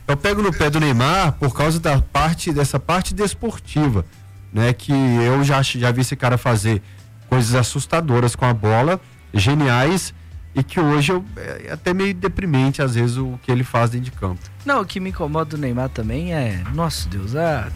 Eu pego no pé do Neymar por causa dessa parte desportiva, né? Que eu já vi esse cara fazer coisas assustadoras com a bola, geniais, e que hoje é até meio deprimente às vezes o que ele faz dentro de campo. Não, o que me incomoda do Neymar também é, nossa Deus,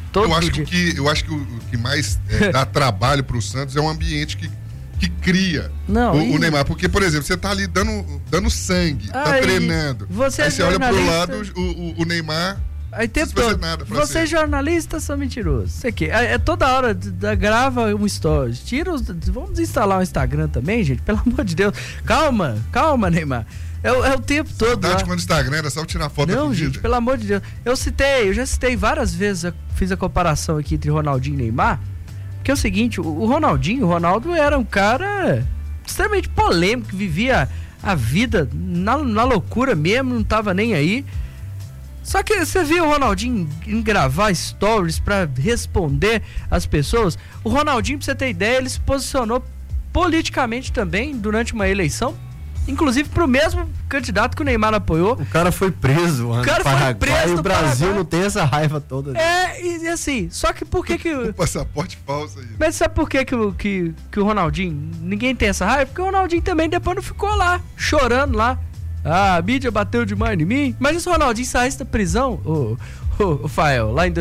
eu acho que o que mais dá trabalho pro Santos é um ambiente que cria o Neymar, porque, por exemplo, você tá ali dando sangue, tá treinando, aí você olha pro lado, o Neymar aí tempo todo, vocês jornalistas são mentirosos, isso aqui, toda hora grava um story, vamos instalar um Instagram também, gente, pelo amor de Deus, calma Neymar, é o tempo todo. Verdade, quando o Instagram era só tirar foto da comida. Não, gente, pelo amor de Deus, eu já citei várias vezes, eu fiz a comparação aqui entre Ronaldinho e Neymar, que é o seguinte, o Ronaldo era um cara extremamente polêmico, que vivia a vida na loucura mesmo, não tava nem aí. Só que você viu o Ronaldinho em gravar stories pra responder as pessoas. O Ronaldinho, pra você ter ideia, ele se posicionou politicamente também durante uma eleição, inclusive pro mesmo candidato que o Neymar apoiou. O cara foi preso, o cara foi preso e o Brasil não tem essa raiva toda. E assim, só que por que o passaporte falso aí. Mas sabe por que o Ronaldinho, ninguém tem essa raiva? Porque o Ronaldinho também depois não ficou lá, chorando lá. A mídia bateu demais em mim. Mas se o Ronaldinho saísse da prisão, o Fael, lá em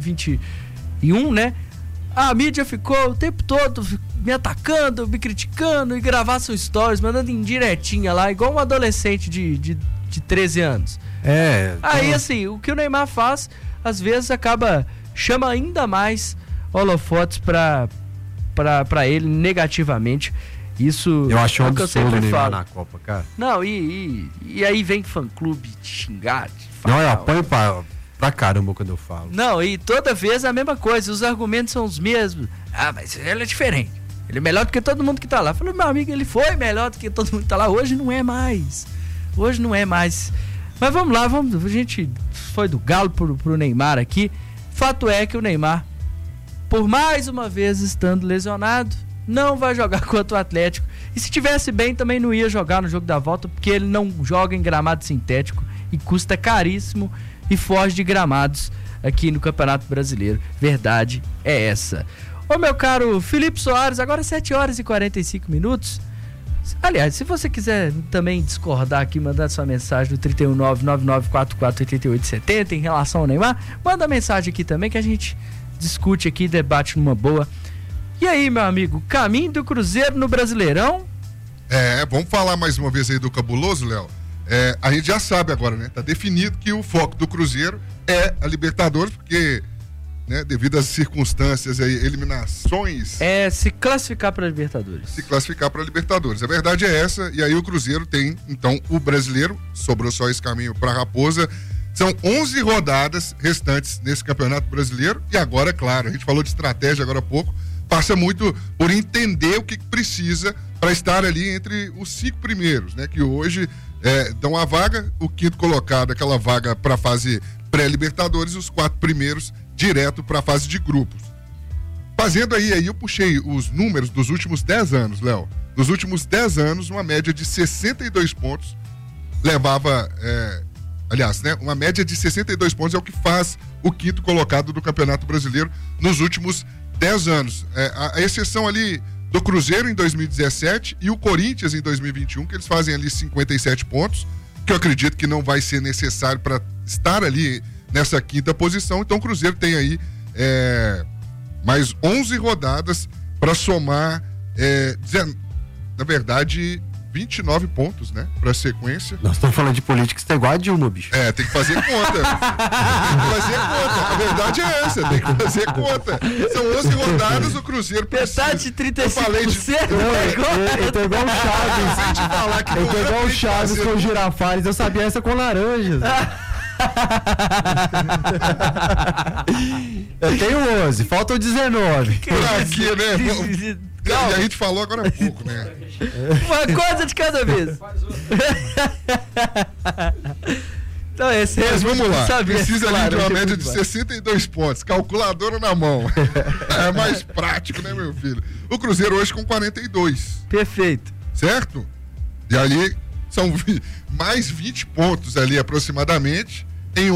2021, né? A mídia ficou o tempo todo me atacando, me criticando e gravava seus stories, mandando indiretinha lá, igual um adolescente de 13 anos. Aí, assim, o que o Neymar faz, às vezes chama ainda mais holofotes pra ele negativamente. Isso eu acho um absurdo o Neymar falo. Na Copa, cara. Não, e aí vem fã-clube te xingar, te falar. Não, eu apoio pra caramba quando eu falo. Não, e toda vez é a mesma coisa, os argumentos são os mesmos. Mas ele é diferente. Ele é melhor do que todo mundo que tá lá. Eu falei, meu amigo, ele foi melhor do que todo mundo que tá lá. Hoje não é mais. Mas vamos lá, a gente foi do Galo pro Neymar aqui. Fato é que o Neymar, por mais uma vez estando lesionado, não vai jogar contra o Atlético. E se tivesse bem, também não ia jogar no jogo da volta, porque ele não joga em gramado sintético e custa caríssimo e foge de gramados aqui no Campeonato Brasileiro. Verdade é essa. Ô, meu caro Felipe Soares, agora 7h45. Aliás, se você quiser também discordar aqui, mandar sua mensagem no 319-9944-8870 em relação ao Neymar, manda mensagem aqui também que a gente discute aqui, debate numa boa. E aí, meu amigo, caminho do Cruzeiro no Brasileirão? Vamos falar mais uma vez aí do cabuloso, Léo. A gente já sabe agora, né? Tá definido que o foco do Cruzeiro é a Libertadores, porque, né, devido às circunstâncias aí, eliminações... se classificar para Libertadores. A verdade é essa, e aí o Cruzeiro tem, então, o Brasileiro, sobrou só esse caminho para Raposa. São 11 rodadas restantes nesse Campeonato Brasileiro, e agora, claro, a gente falou de estratégia agora há pouco, passa muito por entender o que precisa para estar ali entre os 5 primeiros, né? Que hoje dão a vaga, o 5º colocado, aquela vaga para a fase pré-Libertadores, e os 4 primeiros direto para a fase de grupos. Fazendo aí eu puxei os números dos últimos 10 anos, Léo. Dos últimos 10 anos, uma média de 62 pontos levava... uma média de 62 pontos é o que faz o 5º colocado do Campeonato Brasileiro nos últimos 10 anos. A exceção ali do Cruzeiro em 2017 e o Corinthians em 2021, que eles fazem ali 57 pontos, que eu acredito que não vai ser necessário para estar ali nessa 5ª posição. Então o Cruzeiro tem aí mais 11 rodadas para somar, na verdade, 29 pontos, né? Pra sequência. Nós estamos falando de política, isso tá igual a Dilma, bicho. Tem que fazer conta. A verdade é essa, tem que fazer conta. São 11 rodadas, o Cruzeiro precisa. Metade de 35%. Eu falei de... Eu tô igual o Chaves. Eu tô igual o Chaves com o Girafales. Eu sabia essa com laranjas. Eu tenho 11, faltam 19. Por aqui, né? E a gente falou agora há pouco, né? Uma coisa de cada vez. Então, mas vamos lá, precisa ali de uma média de 62 pontos, calculadora na mão. É mais prático, né, meu filho? O Cruzeiro hoje com 42. Perfeito. Certo? E ali são mais 20 pontos ali aproximadamente